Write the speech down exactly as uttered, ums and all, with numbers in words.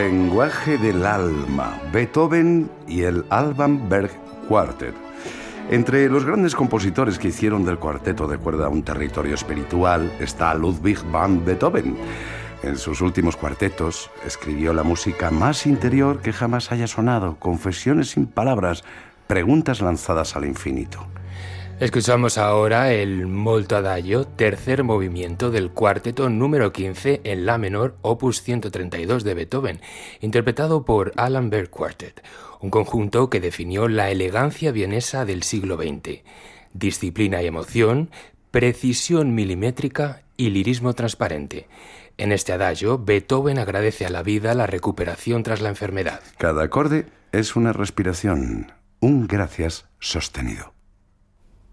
Lenguaje del alma, Beethoven y el Alban Berg Quartet. Entre los grandes compositores que hicieron del cuarteto de cuerda un territorio espiritual está Ludwig van Beethoven. En sus últimos cuartetos escribió la música más interior que jamás haya sonado, confesiones sin palabras, preguntas lanzadas al infinito. Escuchamos ahora el Molto Adagio, tercer movimiento del cuarteto número quince en la menor, opus ciento treinta y dos de Beethoven, interpretado por Alban Berg Quartet, un conjunto que definió la elegancia vienesa del siglo veinte. Disciplina y emoción, precisión milimétrica y lirismo transparente. En este adagio, Beethoven agradece a la vida la recuperación tras la enfermedad. Cada acorde es una respiración, un gracias sostenido.